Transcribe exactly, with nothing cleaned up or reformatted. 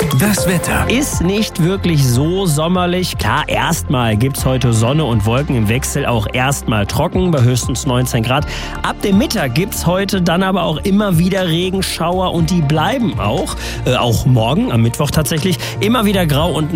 Das Wetter. Ist nicht wirklich so sommerlich. Klar, erstmal gibt's heute Sonne und Wolken im Wechsel, auch erstmal trocken bei höchstens neunzehn Grad. Ab dem Mittag gibt's heute dann aber auch immer wieder Regenschauer und die bleiben auch, äh, auch morgen am Mittwoch tatsächlich, immer wieder grau und